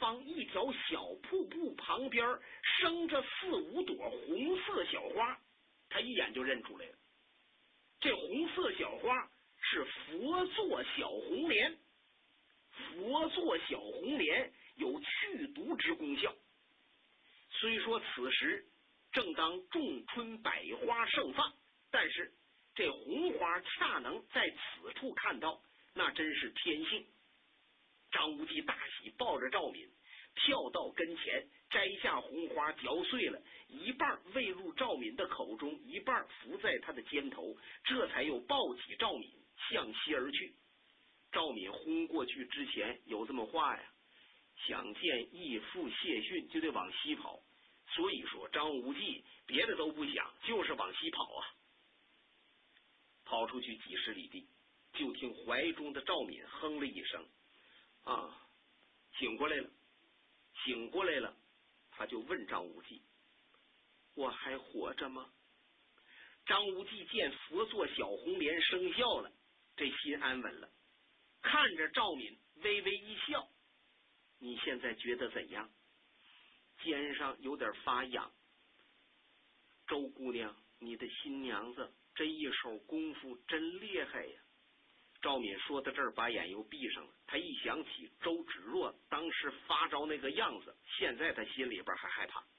方一条小瀑布旁边生着4、5朵红色小花，他一眼就认出来了。这红色小花是佛座小红莲，佛座小红莲有去毒之功效。虽说此时正当仲春百花盛放，但是这红花恰能在此处看到，那真是天幸。张无忌大喜，抱着赵敏跳到跟前，摘下红花嚼碎了，一半喂入赵敏的口中，一半伏在他的肩头，这才又抱起赵敏向西而去。赵敏轰过去之前有这么话呀，想见义父谢逊就得往西跑，所以说张无忌别的都不想，就是往西跑啊。跑出去几十里地，就听怀中的赵敏哼了一声，啊，醒过来了，醒过来了。他就问张无忌，我还活着吗？张无忌见佛座小红莲生效了，这心安稳了，看着赵敏微微一笑，你现在觉得怎样？肩上有点发痒。周姑娘，你的新娘子这一手功夫真厉害呀。赵敏说到这儿，把眼又闭上了。他一想起周芷若当时发招那个样子，现在他心里边还害怕。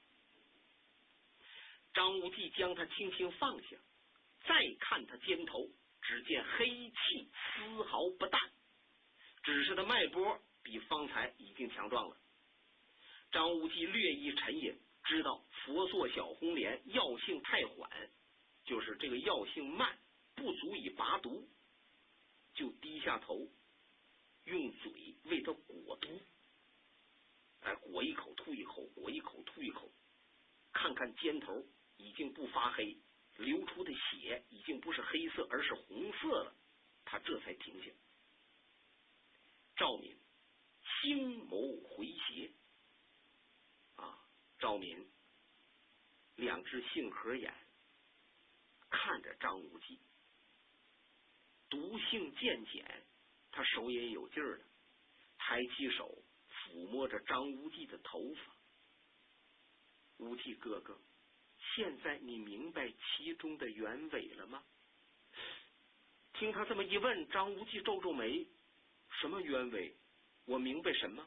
张无忌将他轻轻放下，再看他肩头，只见黑气丝毫不淡，只是他脉搏比方才已经强壮了。张无忌略一沉吟，知道佛座小红莲药性太缓，就是这个药性慢，不足以拔毒，就低下头，用嘴为他裹毒。裹一口吐一口，裹一口吐一口，看看肩头已经不发黑，流出的血已经不是黑色而是红色了，他这才停下。赵敏星眸回斜，赵敏两只杏核眼看着张无忌，毒性渐减，他手也有劲儿了，抬起手抚摸着张无忌的头发。无忌哥哥，现在你明白其中的原委了吗？听他这么一问，张无忌皱皱眉，什么原委？我明白什么？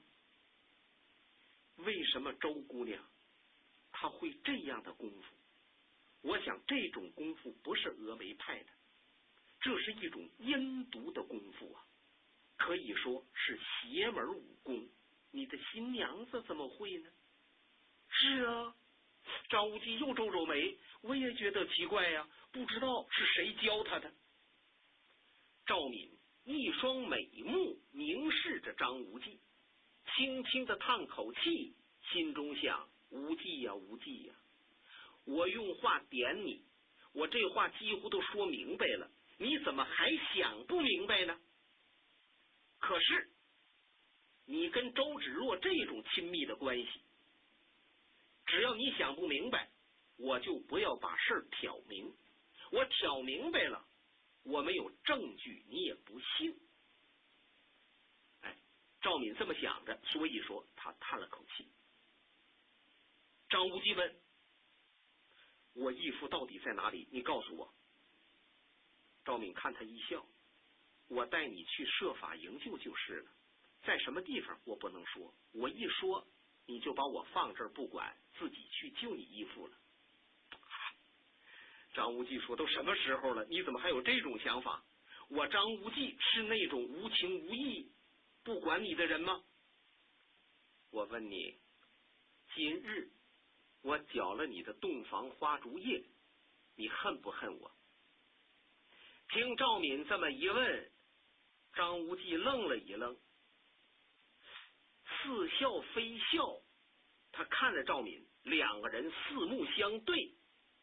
为什么周姑娘她会这样的功夫？我想这种功夫不是峨眉派的，这是一种阴毒的功夫啊，可以说是邪门武功。你的新娘子怎么会呢？是啊，张无忌又皱皱眉，我也觉得奇怪呀，不知道是谁教他的。赵敏一双美目凝视着张无忌，轻轻的叹口气，心中想，无忌呀无忌呀，我用话点你，我这话几乎都说明白了，你怎么还想不明白呢？可是你跟周芷若这种亲密的关系，只要你想不明白，我就不要把事儿挑明，我挑明白了，我没有证据你也不信。赵敏这么想着，所以说他叹了口气。张无忌问，我义父到底在哪里？你告诉我。赵敏看他一笑，我带你去设法营救就是了，在什么地方我不能说，我一说你就把我放这儿不管，自己去救你义父了。张无忌说，都什么时候了，你怎么还有这种想法？我张无忌是那种无情无义不管你的人吗？我问你，今日我搅了你的洞房花烛夜，你恨不恨我？听赵敏这么一问，张无忌愣了一愣，似笑非笑，他看着赵敏，两个人四目相对。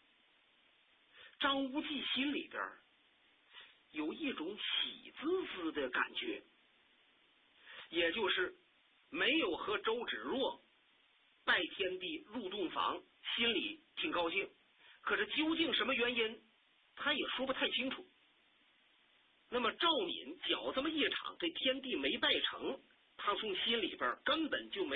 张无忌心里边有一种喜滋滋的感觉，也就是没有和周芷若拜天地入洞房，心里挺高兴，可是究竟什么原因他也说不太清楚。那么赵敏搅这么一场，这天地没拜成，他从心里边根本就没